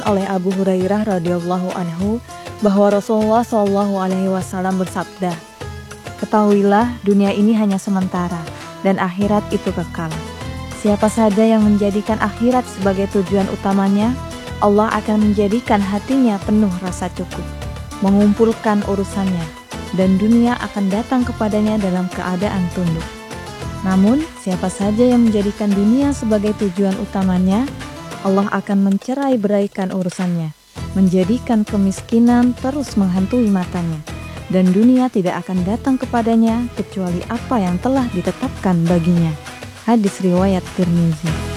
oleh Abu Hurairah radhiyallahu anhu bahwa Rasulullah Shallallahu alaihi wasallam bersabda, "Ketahuilah dunia ini hanya sementara dan akhirat itu kekal. Siapa saja yang menjadikan akhirat sebagai tujuan utamanya, Allah akan menjadikan hatinya penuh rasa cukup, mengumpulkan urusannya, dan dunia akan datang kepadanya dalam keadaan tunduk. Namun, siapa saja yang menjadikan dunia sebagai tujuan utamanya, Allah akan mencerai-beraikan urusannya, menjadikan kemiskinan terus menghantui matanya, dan dunia tidak akan datang kepadanya kecuali apa yang telah ditetapkan baginya." Hadis riwayat Tirmizi.